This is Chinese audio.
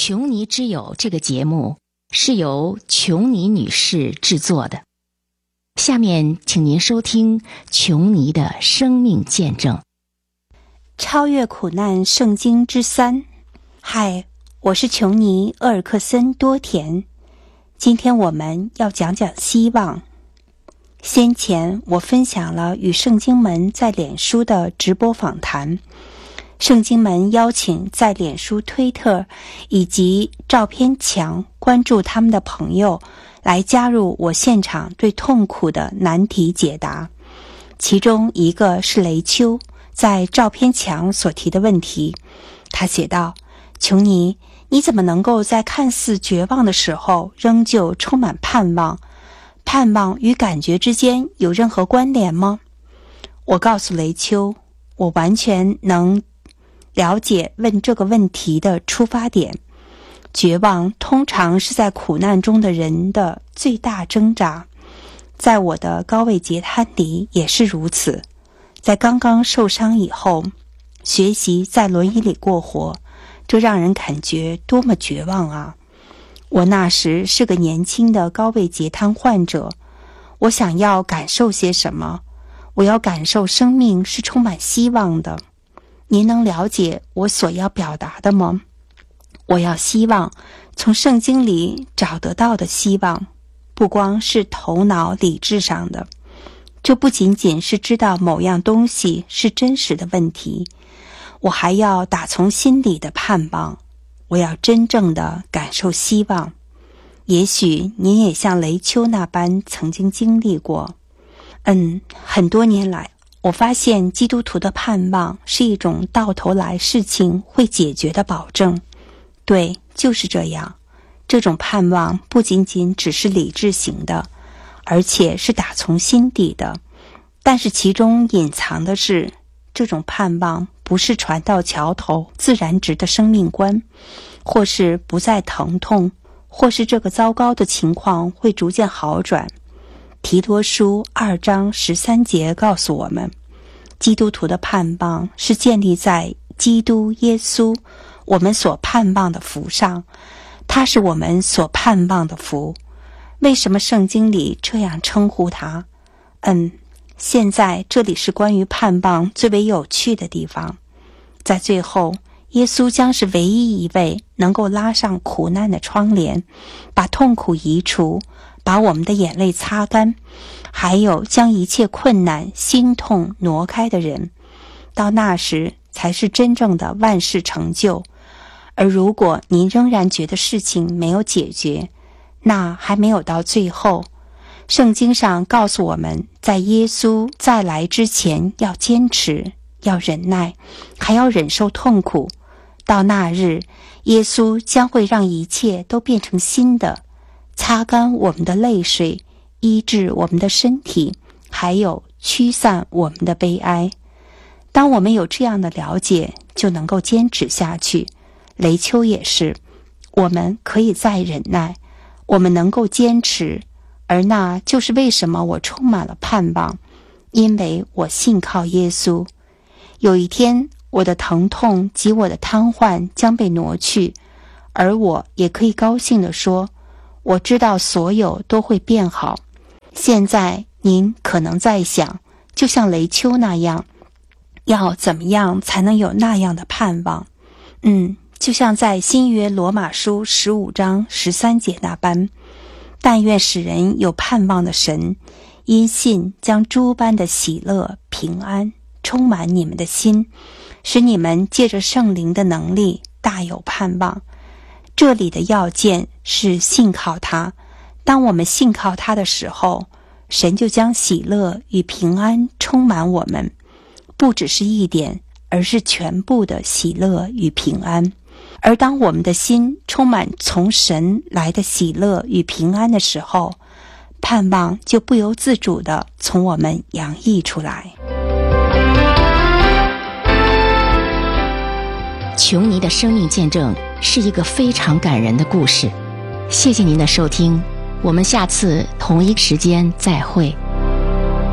琼尼之友这个节目是由琼尼女士制作的。下面请您收听琼尼的生命见证。 超越苦难圣经之3。嗨，我是琼尼·厄尔克森多田。今天我们要讲讲希望。先前我分享了与圣经门在脸书的直播访谈。圣经门邀请在脸书、推特以及照片墙关注他们的朋友来加入我现场对痛苦的难题解答。其中一个是雷秋在照片墙所提的问题。他写道：琼尼，你怎么能够在看似绝望的时候仍旧充满盼望？盼望与感觉之间有任何关联吗？我告诉雷秋，我完全能了解问这个问题的出发点。绝望通常是在苦难中的人的最大挣扎，在我的高位截瘫里也是如此。在刚刚受伤以后，学习在轮椅里过活，这让人感觉多么绝望啊！我那时是个年轻的高位截瘫患者，我想要感受些什么？我要感受生命是充满希望的。您能了解我所要表达的吗？我要希望从圣经里找得到的希望，不光是头脑理智上的，这不仅仅是知道某样东西是真实的问题，我还要打从心里的盼望，我要真正的感受希望。也许您也像雷秋那般曾经经历过。很多年来我发现基督徒的盼望是一种到头来事情会解决的保证。对，就是这样。这种盼望不仅仅只是理智型的，而且是打从心底的。但是其中隐藏的是，这种盼望不是船到桥头自然直的生命观，或是不再疼痛，或是这个糟糕的情况会逐渐好转。提多书2章13节告诉我们，基督徒的盼望是建立在基督耶稣我们所盼望的福上，他是我们所盼望的福。为什么圣经里这样称呼他？现在这里是关于盼望最为有趣的地方。在最后，耶稣将是唯一一位能够拉上苦难的窗帘，把痛苦移除，把我们的眼泪擦干，还有将一切困难、心痛挪开的人。到那时才是真正的万事成就。而如果您仍然觉得事情没有解决，那还没有到最后。圣经上告诉我们，在耶稣再来之前要坚持，要忍耐，还要忍受痛苦。到那日，耶稣将会让一切都变成新的，擦干我们的泪水，医治我们的身体，还有驱散我们的悲哀。当我们有这样的了解，就能够坚持下去。雷秋也是，我们可以再忍耐，我们能够坚持，而那就是为什么我充满了盼望，因为我信靠耶稣。有一天，我的疼痛及我的瘫痪将被挪去，而我也可以高兴地说，我知道所有都会变好。现在您可能在想，就像雷秋那样，要怎么样才能有那样的盼望？就像在新约罗马书15章13节那般，但愿使人有盼望的神，因信将诸般的喜乐、平安充满你们的心，使你们借着圣灵的能力大有盼望。这里的要件是信靠他。当我们信靠他的时候，神就将喜乐与平安充满我们，不只是一点，而是全部的喜乐与平安。而当我们的心充满从神来的喜乐与平安的时候，盼望就不由自主地从我们洋溢出来。 琼尼的生命见证是一个非常感人的故事。谢谢您的收听，我们下次同一时间再会。